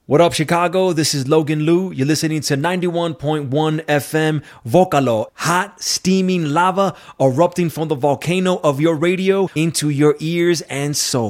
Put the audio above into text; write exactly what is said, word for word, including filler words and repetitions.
What up, Chicago? This is Logan Liu. You're listening to ninety-one point one F M Vocalo, hot, steaming lava erupting from the volcano of your radio into your ears and soul.